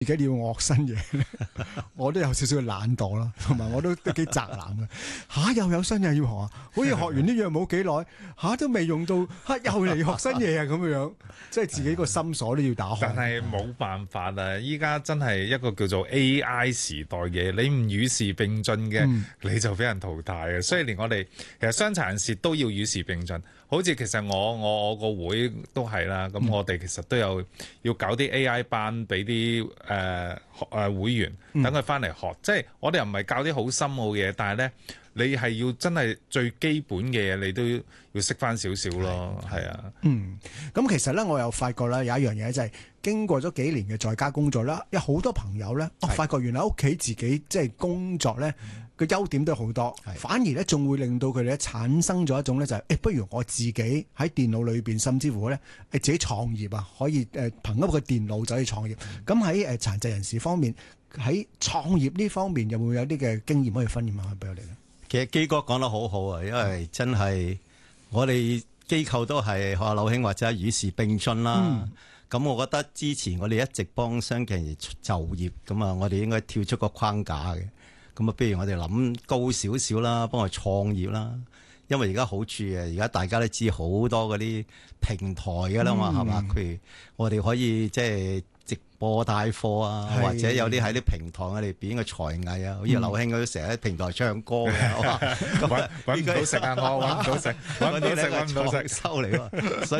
而家要我學新嘢，我都有少少懶惰啦，同埋我都幾宅男嘅。又有新嘢要學啊！好似學完呢樣冇幾耐，都未用到，又嚟學新嘢啊！咁樣，即係自己個心鎖都要打開。 但係冇辦法啊！依家真係一個叫做 AI 時代嘅，你唔與時並進嘅，你就俾人淘汰嘅。所以連我哋其實傷殘人士都要與時並進。好似其實我個會都係啦，咁我哋其實都有要搞啲 AI 班俾啲會員，等佢翻嚟學。即係我哋又唔係教啲好深奧嘅嘢，但係咧你係要真係最基本嘅嘢，你都要識翻少少咯。係啊， 咁其實咧，我又發覺咧有一樣嘢就係經過咗幾年嘅在家工作啦，有好多朋友咧，我發覺原來屋企自己即係工作咧個優點都好多，反而咧仲會令到佢哋咧產生咗一種咧就係不如我自己喺電腦裏邊，甚至乎咧自己創業啊，可以憑一個電腦就可以創業。咁喺殘疾人士方面，喺創業呢方面有冇有啲嘅經驗可以分享下俾我哋咧？ 其實基哥講得好好啊，因為真係我哋機構都係學下柳兄或者與時並進啦。咁我覺得之前我哋一直幫傷健人就業，咁啊我哋應該跳出個框架嘅。咁啊，不如我哋諗高少少啦，幫佢創業啦。因為而家好處嘅，而家大家都知好多嗰啲平台㗎啦嘛，係嘛？譬如我哋可以即係直播帶貨啊，或者有啲喺啲平台我哋表演嘅才藝啊，好似劉兄嗰啲成日喺平台唱歌嘅， 揾唔到食啊！我揾唔到食，揾唔到食，揾唔到食， 收嚟喎。所